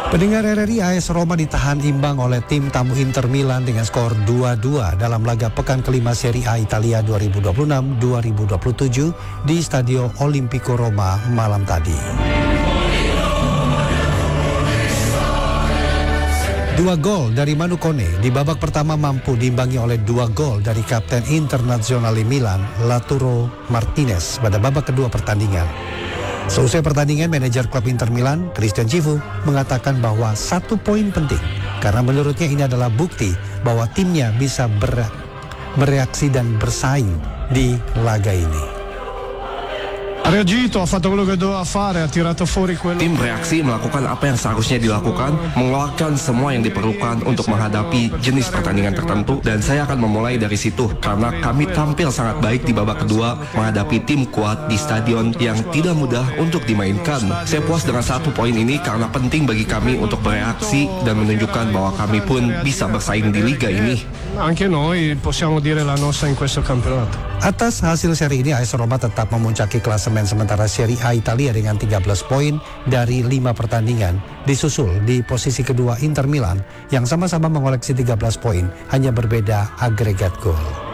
Pendengar RRI, AS Roma ditahan imbang oleh tim tamu Inter Milan dengan skor 2-2 dalam laga pekan kelima Serie A Italia 2026-2027 di Stadio Olimpico Roma malam tadi. 2 gol dari Manu Kone di babak pertama mampu diimbangi oleh 2 gol dari Kapten Internazionale Milan, Lautaro Martinez pada babak kedua pertandingan. Seusai pertandingan, manajer klub Inter Milan, Christian Chivu, mengatakan bahwa 1 poin penting karena menurutnya ini adalah bukti bahwa timnya bisa bereaksi dan bersaing di laga ini. Tim bereaksi melakukan apa yang seharusnya dilakukan, mengeluarkan semua yang diperlukan untuk menghadapi jenis pertandingan tertentu, dan saya akan memulai dari situ karena kami tampil sangat baik di babak kedua menghadapi tim kuat di stadion yang tidak mudah untuk dimainkan. Saya puas dengan 1 poin ini karena penting bagi kami untuk bereaksi dan menunjukkan bahwa kami pun bisa bersaing di liga ini. Atas hasil seri ini, AS Roma tetap memuncaki klasemen sementara Serie A Italia dengan 13 poin dari 5 pertandingan. Disusul di posisi kedua Inter Milan yang sama-sama mengoleksi 13 poin, hanya berbeda agregat gol.